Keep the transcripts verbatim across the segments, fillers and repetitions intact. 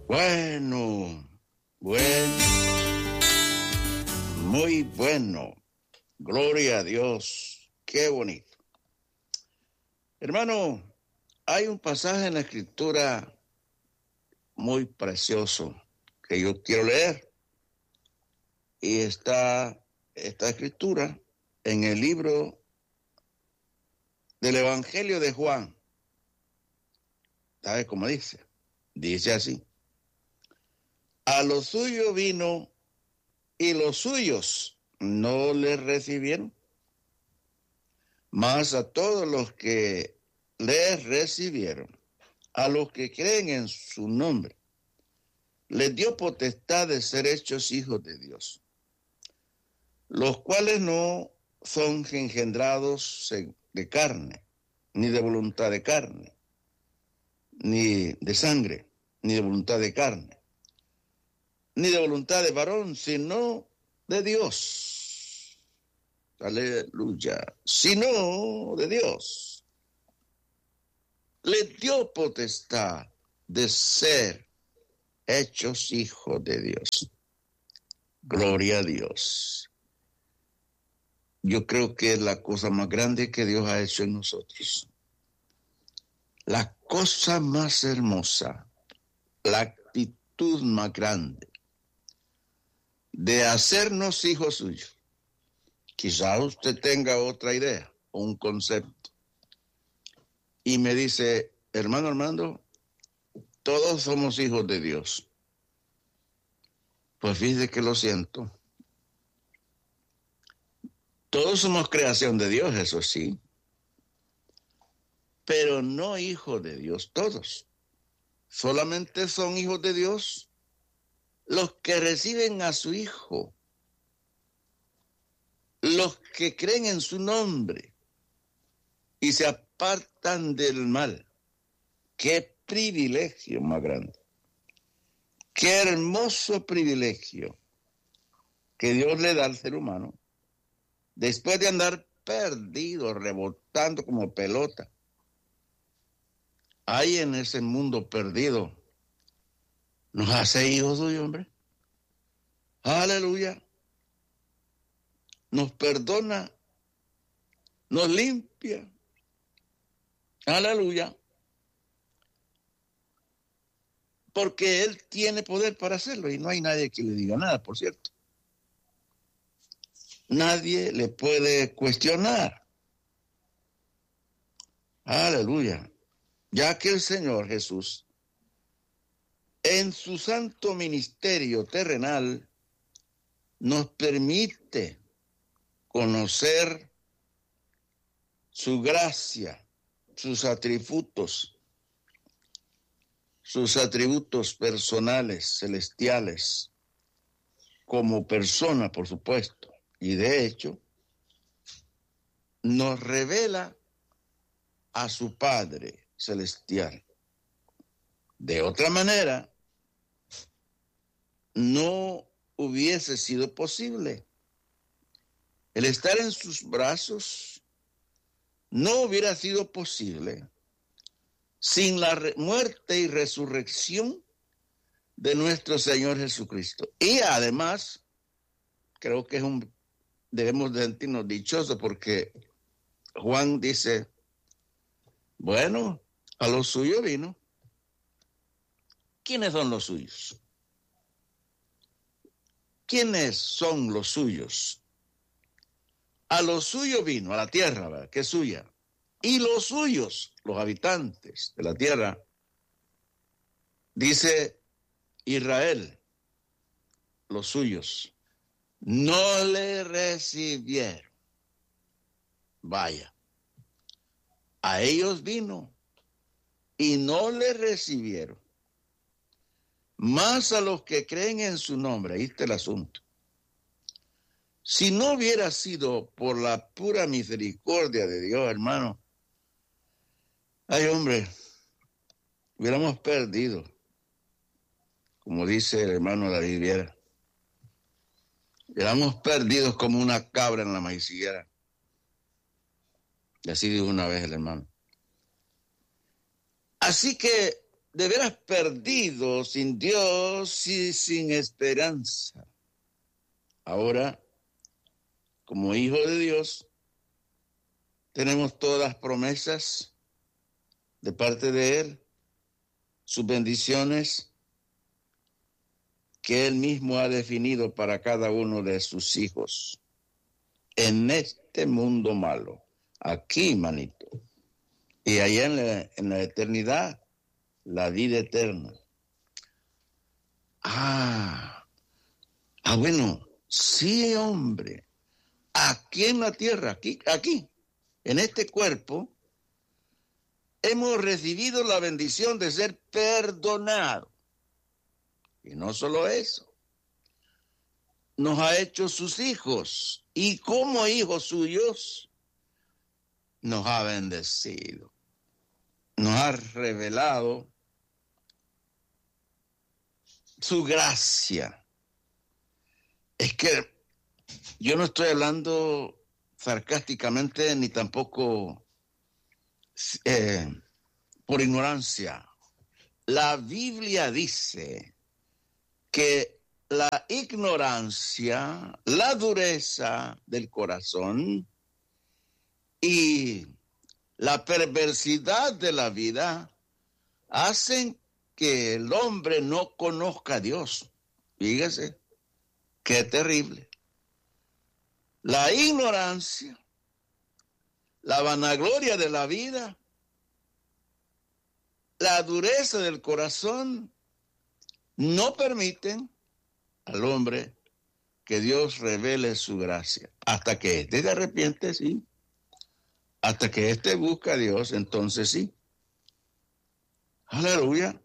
Bueno, bueno, muy bueno. Gloria a Dios. Qué bonito. Hermano, hay un pasaje en la Escritura muy precioso que yo quiero leer. Y está esta Escritura en el libro del Evangelio de Juan. ¿Sabe cómo dice? Dice así. A lo suyo vino y los suyos no le recibieron. Mas a todos los que le recibieron, a los que creen en su nombre, les dio potestad de ser hechos hijos de Dios, los cuales no son engendrados de carne, ni de voluntad de carne, ni de sangre, ni de voluntad de carne, ni de voluntad de varón, sino de Dios. Aleluya. Sino de Dios. Le dio potestad de ser hechos hijos de Dios. Gloria a Dios. Yo creo que es la cosa más grande que Dios ha hecho en nosotros. La cosa más hermosa, la actitud más grande de hacernos hijos suyos. Quizá usted tenga otra idea o un concepto. Y me dice, hermano Armando, todos somos hijos de Dios. Pues fíjese que lo siento. Todos somos creación de Dios, eso sí. Pero no hijos de Dios todos. Solamente son hijos de Dios los que reciben a su Hijo, los que creen en su nombre y se apartan del mal. Qué privilegio más grande. Qué hermoso privilegio que Dios le da al ser humano después de andar perdido, rebotando como pelota. Ahí en ese mundo perdido nos hace hijos suyos, hombre. Aleluya. Nos perdona, nos limpia. Aleluya. Porque Él tiene poder para hacerlo y no hay nadie que le diga nada, por cierto. Nadie le puede cuestionar. Aleluya. Ya que el Señor Jesús, en su santo ministerio terrenal, nos permite conocer su gracia, sus atributos, sus atributos personales, celestiales, como persona, por supuesto. Y de hecho, nos revela a su Padre celestial. De otra manera, no hubiese sido posible. El estar en sus brazos no hubiera sido posible sin la muerte y resurrección de nuestro Señor Jesucristo. Y además, creo que es un, debemos de sentirnos dichosos porque Juan dice, bueno, a lo suyo vino. ¿Quiénes son los suyos? ¿Quiénes son los suyos? A lo suyo vino, a la tierra, ¿verdad? Que es suya. Y los suyos, los habitantes de la tierra, dice Israel, los suyos, no le recibieron. Vaya, a ellos vino y no le recibieron. Más a los que creen en su nombre. Ahí está el asunto. Si no hubiera sido por la pura misericordia de Dios, hermano, ay, hombre, hubiéramos perdido, como dice el hermano David Viera. Hubiéramos perdido como una cabra en la maiciguera. Y así dijo una vez el hermano. Así que de veras perdido, sin Dios y sin esperanza. Ahora, como hijo de Dios, tenemos todas las promesas de parte de Él, sus bendiciones que Él mismo ha definido para cada uno de sus hijos en este mundo malo, aquí, manito, y allá en la, en la eternidad, la vida eterna. Ah, ah, bueno, sí, hombre, aquí en la tierra, aquí, aquí, en este cuerpo, hemos recibido la bendición de ser perdonados. Y no solo eso, nos ha hecho sus hijos y como hijos suyos nos ha bendecido, nos ha revelado su gracia. Es que yo no estoy hablando sarcásticamente ni tampoco eh, por ignorancia. La Biblia dice que la ignorancia, la dureza del corazón y la perversidad de la vida hacen que el hombre no conozca a Dios. Fíjese, qué terrible. La ignorancia, la vanagloria de la vida, la dureza del corazón no permiten al hombre que Dios revele su gracia. Hasta que éste se arrepiente, sí. Hasta que éste busca a Dios, entonces sí. Aleluya.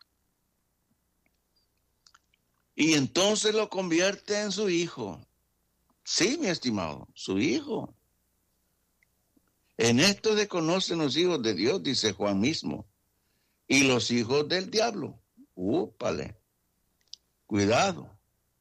Y entonces lo convierte en su hijo. Sí, mi estimado, su hijo. En esto se conocen los hijos de Dios, dice Juan mismo. Y los hijos del diablo. Úpale. Cuidado.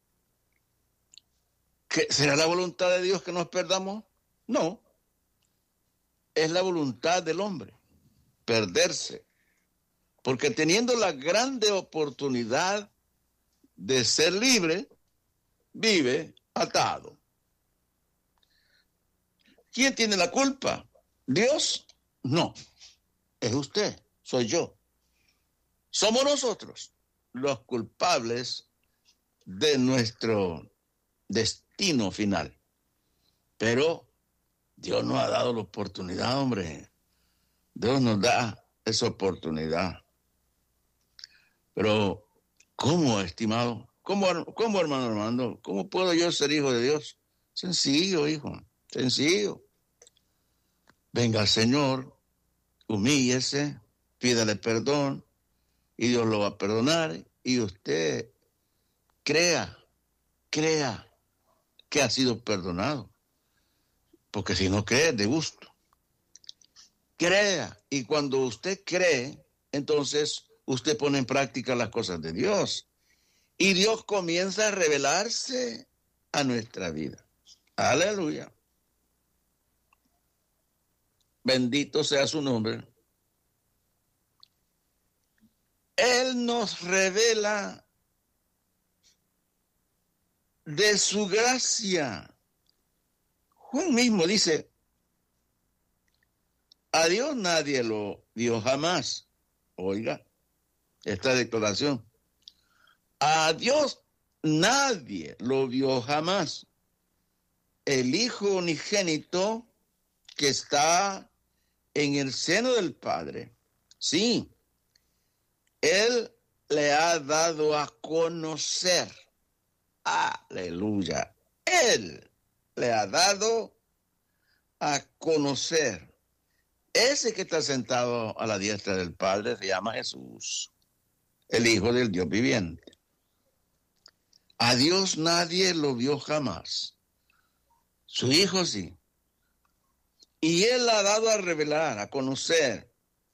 ¿Qué, ¿Será la voluntad de Dios que nos perdamos? No. Es la voluntad del hombre. Perderse. Porque teniendo la grande oportunidad de ser libre, vive atado. ¿Quién tiene la culpa? ¿Dios? No. Es usted. Soy yo. Somos nosotros los culpables de nuestro destino final. Pero Dios nos ha dado la oportunidad, hombre. Dios nos da esa oportunidad. Pero, ¿cómo, estimado? ¿Cómo, cómo, hermano Armando? ¿Cómo puedo yo ser hijo de Dios? Sencillo, hijo. Sencillo. Venga al Señor, humíllese, pídale perdón, y Dios lo va a perdonar, y usted crea, crea que ha sido perdonado. Porque si no cree, de gusto. Crea, y cuando usted cree, entonces usted pone en práctica las cosas de Dios. Y Dios comienza a revelarse a nuestra vida. Aleluya. Bendito sea su nombre. Él nos revela de su gracia. Juan mismo dice, a Dios nadie lo vio jamás. Oiga, esta declaración. A Dios nadie lo vio jamás. El Hijo unigénito que está en el seno del Padre, sí, Él le ha dado a conocer. Aleluya. Él le ha dado a conocer. Ese que está sentado a la diestra del Padre se llama Jesús, el Hijo del Dios viviente. A Dios nadie lo vio jamás. Su Hijo sí. Y Él ha dado a revelar, a conocer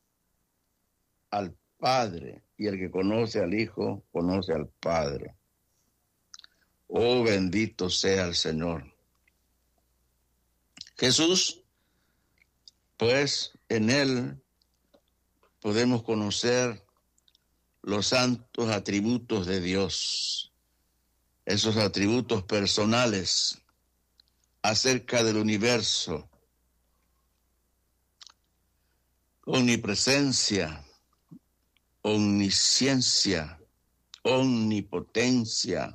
al Padre. Y el que conoce al Hijo, conoce al Padre. Oh, bendito sea el Señor. Jesús, pues en Él podemos conocer los santos atributos de Dios, esos atributos personales acerca del universo: omnipresencia, omnisciencia, omnipotencia,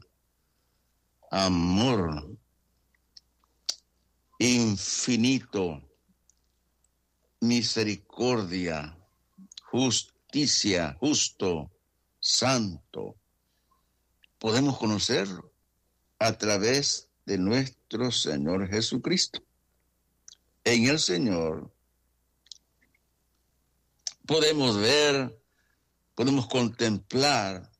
amor infinito, misericordia, justicia, justo, santo. Podemos conocerlo a través de nuestro Señor Jesucristo. En el Señor podemos ver, podemos contemplar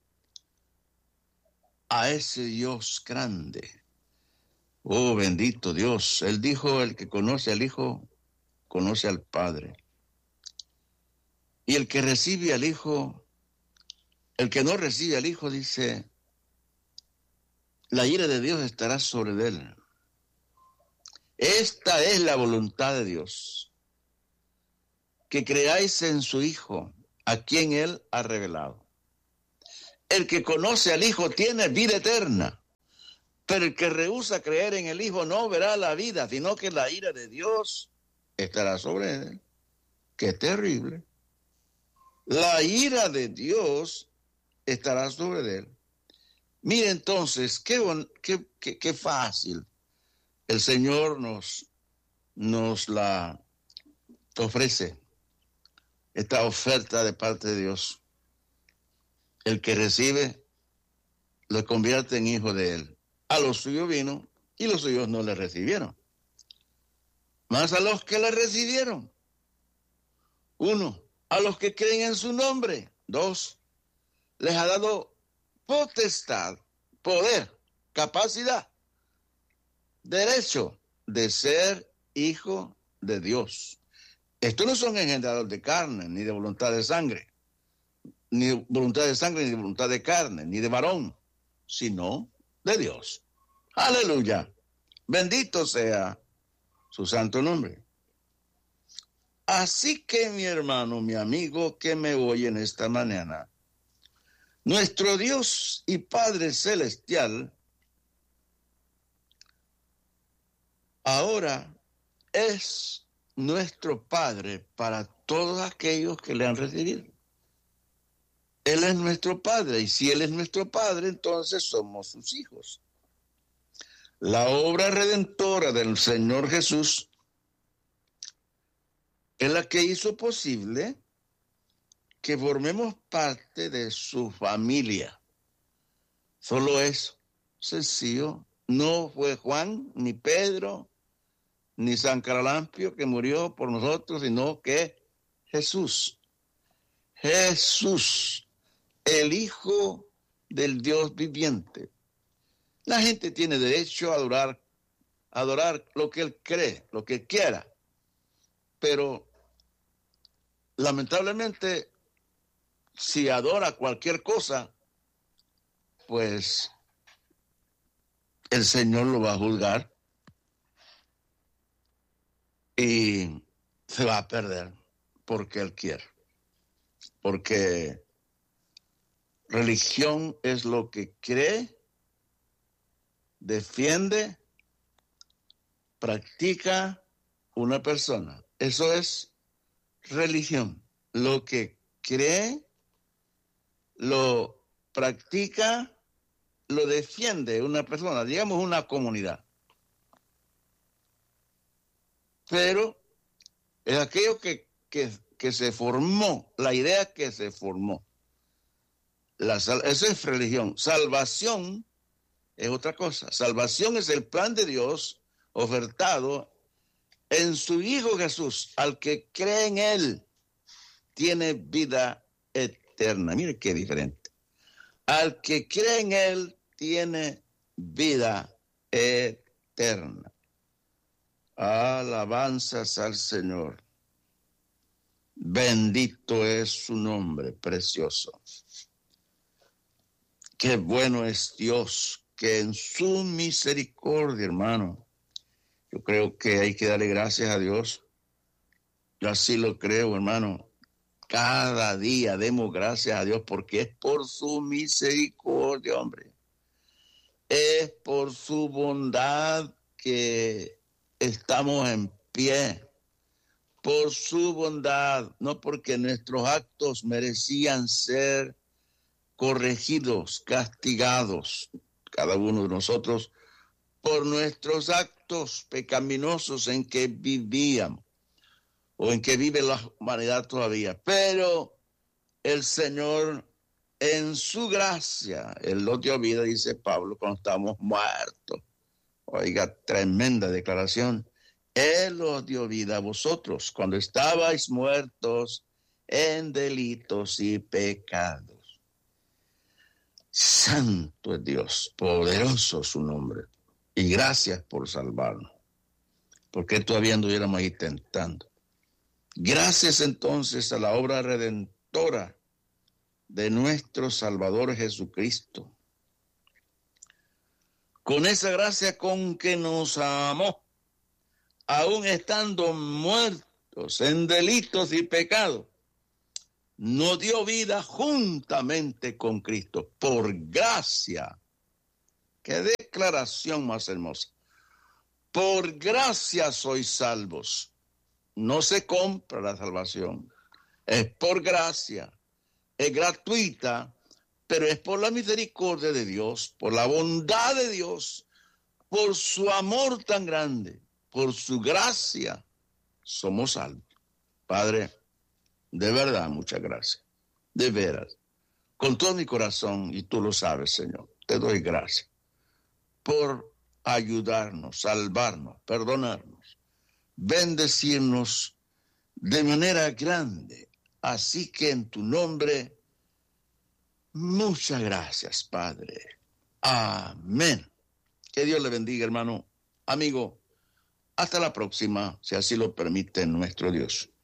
a ese Dios grande. Oh, bendito Dios. Él dijo: el que conoce al Hijo, conoce al Padre. Y el que recibe al Hijo, el que no recibe al Hijo, dice, la ira de Dios estará sobre él. Esta es la voluntad de Dios, que creáis en su Hijo, a quien Él ha revelado. El que conoce al Hijo tiene vida eterna, pero el que rehúsa creer en el Hijo no verá la vida, sino que la ira de Dios estará sobre él. ¡Qué terrible! La ira de Dios estará sobre él. Mire entonces, qué, qué, qué, qué fácil. El Señor nos, nos la ofrece, esta oferta de parte de Dios. El que recibe, lo convierte en hijo de Él. A los suyos vino y los suyos no le recibieron. Más a los que le recibieron. Uno, a los que creen en su nombre. Dos, les ha dado potestad, poder, capacidad, derecho de ser hijo de Dios. Estos no son engendrados de carne, ni de voluntad de sangre, ni de voluntad de sangre, ni de voluntad de carne, ni de varón, sino de Dios. Aleluya. Bendito sea su santo nombre. Así que, mi hermano, mi amigo que me oye en esta mañana, nuestro Dios y Padre Celestial ahora es nuestro Padre para todos aquellos que le han recibido. Él es nuestro Padre, y si Él es nuestro Padre, entonces somos sus hijos. La obra redentora del Señor Jesús es la que hizo posible que formemos parte de su familia. Solo eso, sencillo. No fue Juan, ni Pedro, ni San Caralampio que murió por nosotros, sino que Jesús. Jesús, el Hijo del Dios viviente. La gente tiene derecho a adorar, a adorar lo que él cree, lo que quiera. Pero, lamentablemente, si adora cualquier cosa, pues el Señor lo va a juzgar y se va a perder porque Él quiere. Porque religión es lo que cree, defiende, practica una persona. Eso es religión. Lo que cree, lo practica, lo defiende una persona, digamos una comunidad. Pero es aquello que, que, que se formó, la idea que se formó. La, eso es religión. Salvación es otra cosa. Salvación es el plan de Dios ofertado en su Hijo Jesús. Al que cree en Él, tiene vida eterna. Mire qué diferente. Al que cree en Él, tiene vida eterna. Alabanzas al Señor. Bendito es su nombre precioso. Qué bueno es Dios, que en su misericordia, hermano, yo creo que hay que darle gracias a Dios. Yo así lo creo, hermano, Cada día demos gracias a Dios porque es por su misericordia, hombre. Es por su bondad que estamos en pie. Por su bondad, no porque nuestros actos merecían ser corregidos, castigados, cada uno de nosotros, por nuestros actos pecaminosos en que vivíamos o en que vive la humanidad todavía. Pero el Señor, en su gracia, Él nos dio vida, dice Pablo, cuando estamos muertos. Oiga, tremenda declaración. Él os dio vida a vosotros cuando estabais muertos en delitos y pecados. Santo es Dios, poderoso su nombre. Y gracias por salvarnos, porque todavía anduviéramos ahí tentando. Gracias entonces a la obra redentora de nuestro Salvador Jesucristo. Con esa gracia con que nos amó, aún estando muertos en delitos y pecados, nos dio vida juntamente con Cristo, por gracia. ¡Qué declaración más hermosa! Por gracia sois salvos. No se compra la salvación. Es por gracia. Es gratuita, pero es por la misericordia de Dios, por la bondad de Dios, por su amor tan grande, por su gracia, somos salvos. Padre, de verdad, muchas gracias. De veras, con todo mi corazón, y tú lo sabes, Señor, te doy gracias por ayudarnos, salvarnos, perdonarnos, bendecirnos de manera grande. Así que en tu nombre, muchas gracias, Padre. Amén. Que Dios le bendiga, hermano, amigo. Hasta la próxima, si así lo permite nuestro Dios.